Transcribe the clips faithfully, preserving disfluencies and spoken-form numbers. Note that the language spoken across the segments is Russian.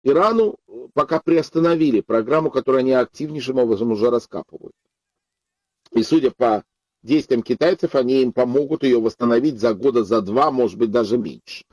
Ирану пока приостановили программу, которую они активнейшим образом уже раскапывают. И судя по действиям китайцев, они им помогут ее восстановить за года, за два, может быть, даже меньше.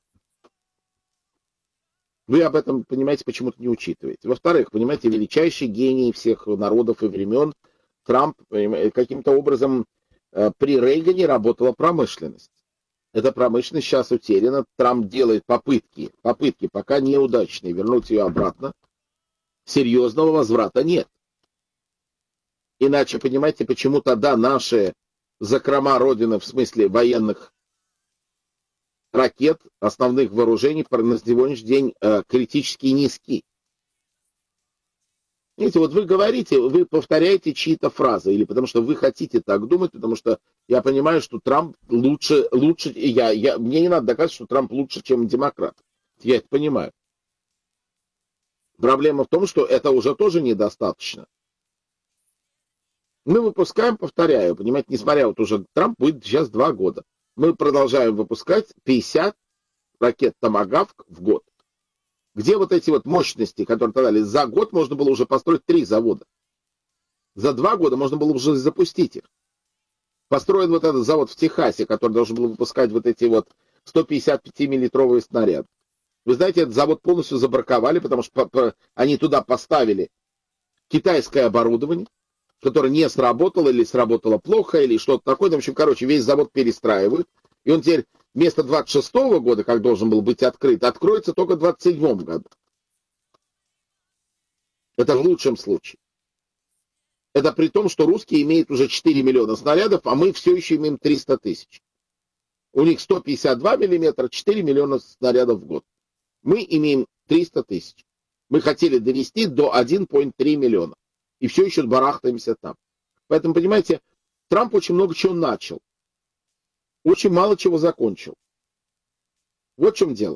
Вы об этом, понимаете, почему-то не учитываете. Во-вторых, понимаете, величайший гений всех народов и времен Трамп каким-то образом при Рейгане работала промышленность. Эта промышленность сейчас утеряна. Трамп делает попытки, попытки пока неудачные, вернуть ее обратно. Серьезного возврата нет. Иначе, понимаете, почему тогда наши закрома Родины в смысле военных ракет, основных вооружений на сегодняшний день э, критически низки. Видите, вот вы говорите, вы повторяете чьи-то фразы, или потому что вы хотите так думать, потому что я понимаю, что Трамп лучше, лучше я, я, мне не надо доказывать, что Трамп лучше, чем демократ. Я это понимаю. Проблема в том, что это уже тоже недостаточно. Мы выпускаем, повторяю, понимаете, несмотря вот уже Трамп будет сейчас два года. Мы продолжаем выпускать пятьдесят ракет «Томагавк» в год. Где вот эти вот мощности, которые дали, за год можно было уже построить три завода. За два года можно было уже запустить их. Построен вот этот завод в Техасе, который должен был выпускать вот эти вот сто пятьдесят пятимиллиметровые снаряды. Вы знаете, этот завод полностью забраковали, потому что они туда поставили китайское оборудование, которое не сработало или сработало плохо, или что-то такое. В общем, короче, весь завод перестраивают. И он теперь вместо двадцать шестого года, как должен был быть открыт, откроется только в двадцать седьмом году. Это в лучшем случае. Это при том, что русские имеют уже четыре миллиона снарядов, а мы все еще имеем триста тысяч. У них сто пятьдесят два миллиметра, четыре миллиона снарядов в год. Мы имеем триста тысяч. Мы хотели довести до один целых три миллиона. И все еще барахтаемся там. Поэтому, понимаете, Трамп очень много чего начал. Очень мало чего закончил. Вот в чем дело.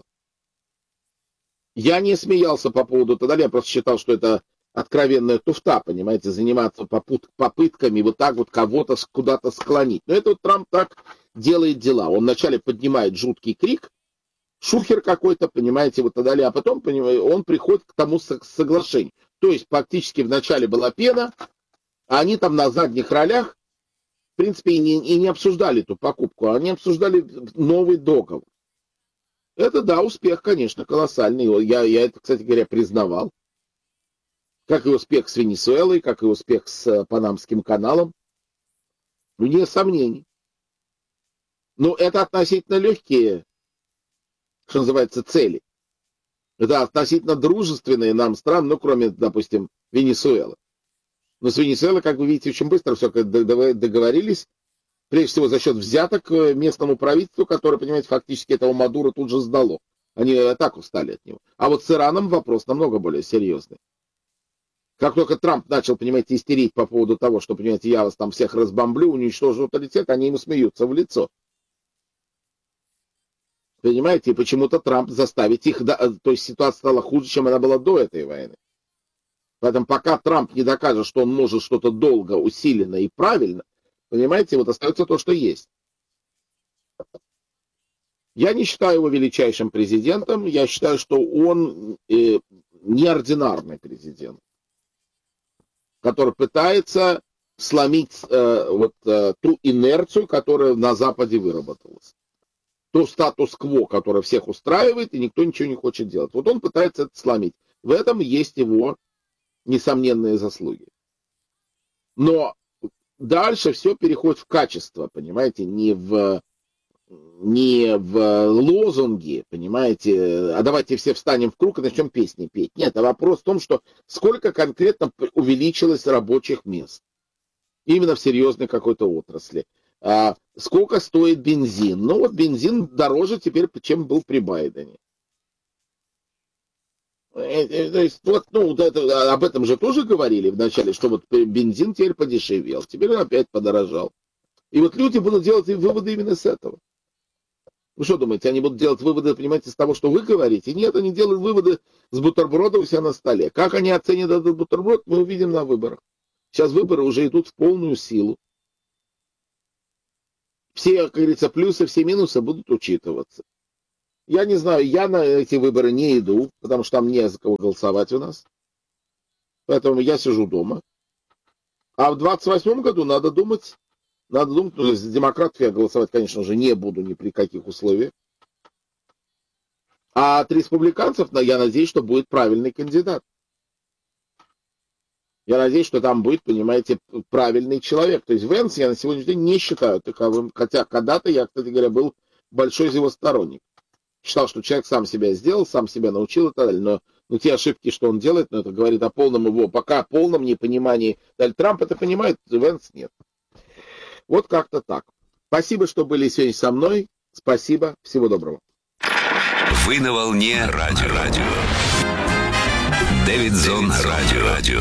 Я не смеялся по поводу тогда, я просто считал, что это откровенная туфта, понимаете, заниматься попут- попытками вот так вот кого-то куда-то склонить. Но это вот Трамп так делает дела. Он вначале поднимает жуткий крик, шухер какой-то, понимаете, вот так далее, а потом, понимаете, он приходит к тому соглашению. То есть фактически вначале была пена, а они там на задних ролях, в принципе, и не, и не обсуждали эту покупку, они обсуждали новый договор. Это, да, успех, конечно, колоссальный. Я, я это, кстати говоря, признавал. Как и успех с Венесуэлой, как и успех с Панамским каналом. Вне сомнений. Но это относительно легкие, что называется, цели. Это относительно дружественные нам страны, ну, кроме, допустим, Венесуэлы. Но с Венесуэлой, как вы видите, очень быстро все договорились. Прежде всего за счет взяток местному правительству, которое, понимаете, фактически этого Мадуро тут же сдало. Они так устали от него. А вот с Ираном вопрос намного более серьезный. Как только Трамп начал, понимаете, истерить по поводу того, что, понимаете, я вас там всех разбомблю, уничтожу авторитет, они ему смеются в лицо. Понимаете, и почему-то Трамп заставить их... То есть ситуация стала хуже, чем она была до этой войны. Поэтому пока Трамп не докажет, что он может что-то долго, усиленно и правильно, понимаете, вот остается то, что есть. Я не считаю его величайшим президентом, я считаю, что он э, неординарный президент, который пытается сломить э, вот э, ту инерцию, которая на Западе выработалась. То статус-кво, который всех устраивает, и никто ничего не хочет делать. Вот он пытается это сломить. В этом есть его несомненные заслуги. Но дальше все переходит в качество, понимаете, не в, не в лозунги, понимаете, а давайте все встанем в круг и начнем песни петь. Нет, а вопрос в том, что сколько конкретно увеличилось рабочих мест. Именно в серьезной какой-то отрасли. А сколько стоит бензин? Ну вот бензин дороже теперь, чем был при Байдене. То есть, вот, ну, это, об этом же тоже говорили вначале, что вот бензин теперь подешевел, теперь он опять подорожал. И вот люди будут делать выводы именно с этого. Вы что думаете, они будут делать выводы, понимаете, с того, что вы говорите? Нет, они делают выводы с бутерброда у себя на столе. Как они оценят этот бутерброд, мы увидим на выборах. Сейчас выборы уже идут в полную силу. Все, как говорится, плюсы, все минусы будут учитываться. Я не знаю, я на эти выборы не иду, потому что там не за кого голосовать у нас. Поэтому я сижу дома. А в двадцать восьмом году надо думать, надо думать, ну, за демократов я голосовать, конечно же, не буду ни при каких условиях. А от республиканцев, я надеюсь, что будет правильный кандидат. Я надеюсь, что там будет, понимаете, правильный человек. То есть Венс я на сегодняшний день не считаю таковым, хотя когда-то я, кстати говоря, был большой его сторонник. Считал, что человек сам себя сделал, сам себя научил и так далее. Но, но те ошибки, что он делает, ну, это говорит о полном его, пока полном непонимании. Далее, Трамп это понимает, Венс нет. Вот как-то так. Спасибо, что были сегодня со мной. Спасибо. Всего доброго. Вы на волне радио. радио. Дэвид Зон радио. радио.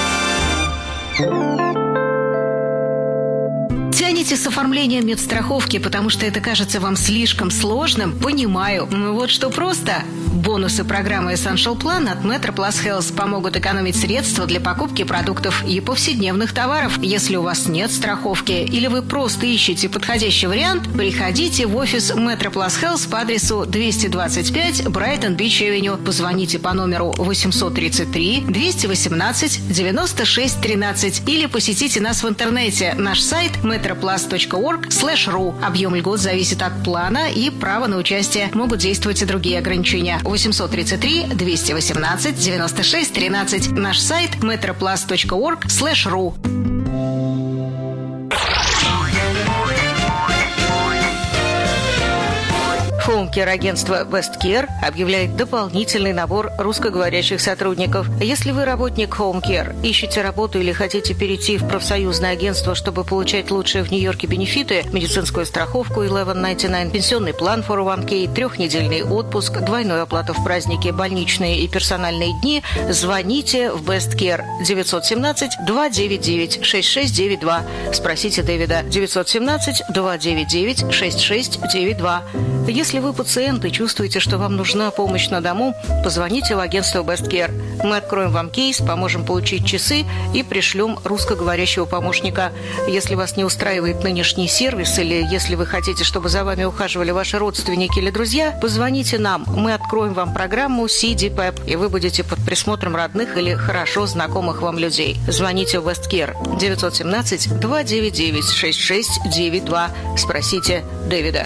Тянете с оформлением медстраховки, потому что это кажется вам слишком сложным? Понимаю. Ну вот что просто. Бонусы программы Essential Plan от MetroPlus Health помогут экономить средства для покупки продуктов и повседневных товаров. Если у вас нет страховки или вы просто ищете подходящий вариант, приходите в офис MetroPlus Health по адресу двести двадцать пять Brighton Beach Avenue. Позвоните по номеру восемьсот тридцать три двести восемнадцать девяносто шесть тринадцать или посетите нас в интернете. Наш сайт metroplus точка org слэш ру. Объем льгот зависит от плана, и право на участие. Могут действовать и другие ограничения. восемьсот тридцать три двести восемнадцать девяносто шесть тринадцать. Наш сайт metroplus точка org слэш ру. Хоум-кер-агентство Westcare объявляет дополнительный набор русскоговорящих сотрудников. Если вы работник Home Care, ищете работу или хотите перейти в профсоюзное агентство, чтобы получать лучшие в Нью-Йорке бенефиты, медицинскую страховку eleven ninety-nine, пенсионный план фор о ван кей, трехнедельный отпуск, двойную оплату в праздники, больничные и персональные дни, звоните в Westcare девятьсот семнадцать два девять девять шесть шесть девять два. Спросите Дэвида девятьсот семнадцать два девять девять шесть шесть девять два. Если вы пациент и чувствуете, что вам нужна помощь на дому, позвоните в агентство Westcare. Мы откроем вам кейс, поможем получить часы и пришлем русскоговорящего помощника. Если вас не устраивает нынешний сервис или если вы хотите, чтобы за вами ухаживали ваши родственники или друзья, позвоните нам. Мы откроем вам программу си ди пэп, и вы будете под присмотром родных или хорошо знакомых вам людей. Звоните в Westcare девятьсот семнадцать два девять девять шесть шесть девять два. Спросите Дэвида.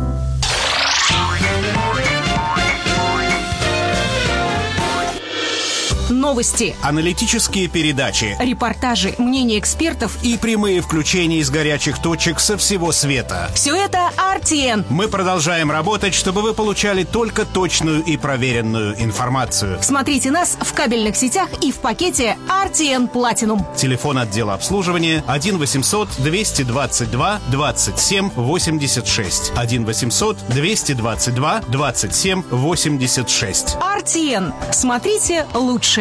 Новости, аналитические передачи, репортажи, мнения экспертов и прямые включения из горячих точек со всего света. Все это ар ти эн. Мы продолжаем работать, чтобы вы получали только точную и проверенную информацию. Смотрите нас в кабельных сетях и в пакете ар ти эн Platinum. Телефон отдела обслуживания один восемьсот двести двадцать два двадцать семь восемьдесят шесть. один восемьсот двести двадцать два двадцать семь восемьдесят шесть. ар ти эн. Смотрите лучше.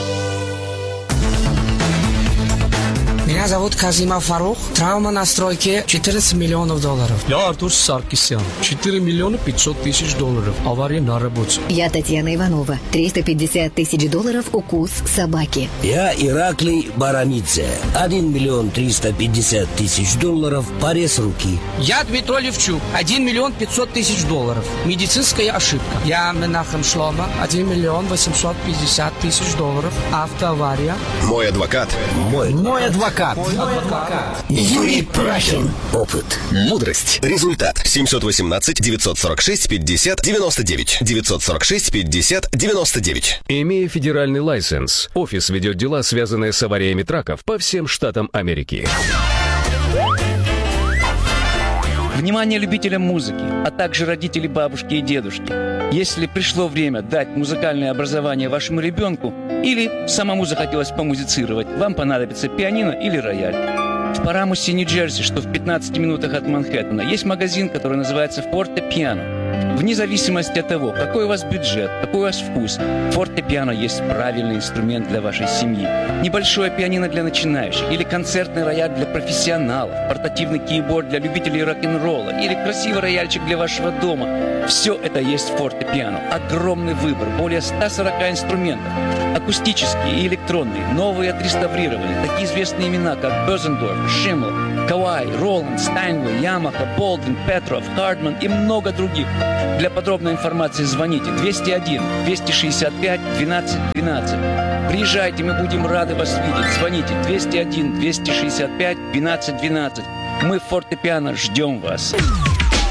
Меня зовут Казимов Фарух. Травма на стройке четырнадцать миллионов долларов. Я Артур Саркисян. четыре миллиона пятьсот тысяч долларов. Авария на работе. Я Татьяна Иванова. триста пятьдесят тысяч долларов укус собаки. Я Ираклий Барамидзе. один миллион триста пятьдесят тысяч долларов. Порез руки. Я Дмитрий Левчук. один миллион пятьсот тысяч долларов. Медицинская ошибка. Я Менахем Шлома. один миллион восемьсот пятьдесят тысяч долларов. Автоавария. Мой адвокат. Мой, Мой адвокат. Юрий Прахин. Опыт. Мудрость. Результат. семьсот восемнадцать девятьсот сорок шесть пятьдесят девяносто девять. девятьсот сорок шесть пятьдесят девяносто девять. Имея федеральный лайсенс, офис ведет дела, связанные с авариями траков по всем штатам Америки. Внимание любителям музыки, а также родители, бабушки и дедушки. Если пришло время дать музыкальное образование вашему ребенку или самому захотелось помузицировать, вам понадобится пианино или рояль. В Парамусе, Нью-Джерси, что в пятнадцати минутах от Манхэттена, есть магазин, который называется «Фортепиано». Вне зависимости от того, какой у вас бюджет, какой у вас вкус, фортепиано есть правильный инструмент для вашей семьи. Небольшое пианино для начинающих, или концертный рояль для профессионалов, портативный кейборд для любителей рок-н-ролла, или красивый рояльчик для вашего дома. Все это есть в фортепиано. Огромный выбор, более ста сорока инструментов. Акустические и электронные, новые отреставрированные. Такие известные имена, как Бёзендорф, Шиммел, Кавай, Роланд, Стайнвей, Ямаха, Болдвин, Петров, Хардман и много других. Для подробной информации звоните двести один двести шестьдесят пять двенадцать двенадцать. Приезжайте, мы будем рады вас видеть. Звоните двести один двести шестьдесят пять двенадцать двенадцать. Мы в фортепиано ждем вас.